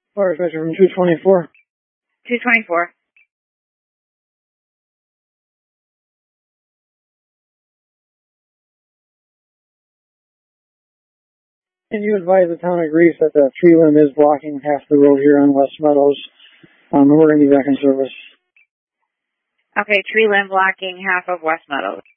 Fire dispatcher from 224. 224. Can you advise the town of Greece that the tree limb is blocking half the road here on West Meadows? We're going to be back in service. Okay, tree limb blocking half of West Meadows.